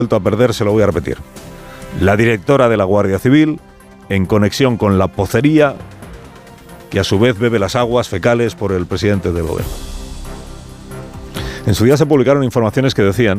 vuelto a perder, se lo voy a repetir. La directora de la Guardia Civil, en conexión con la pocería, que a su vez bebe las aguas fecales por el presidente del gobierno. En su día se publicaron informaciones que decían